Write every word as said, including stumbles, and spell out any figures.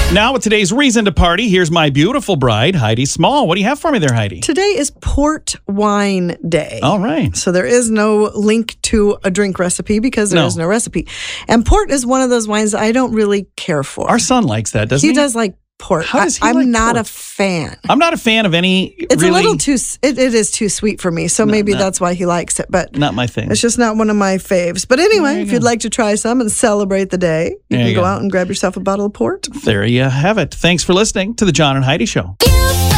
Now with today's reason to party, here's my beautiful bride, Heidi Small. What do you have for me there, Heidi? Today is Port Wine Day. All right. So there is no link to a drink recipe because there No. is no recipe. And port is one of those wines I don't really care for. Our son likes that, doesn't he? He does like port. How does he I, I'm like not port? a fan. I'm not a fan of any It's really, a little too, s- it, it is too sweet for me. So maybe no. that's why he likes it. But not my thing. it's just not one of my faves. But anyway, There you if you'd go. like to try some and celebrate the day, you There can you go go. out and grab yourself a bottle of port. There you have it. Thanks for listening to the John and Heidi Show. You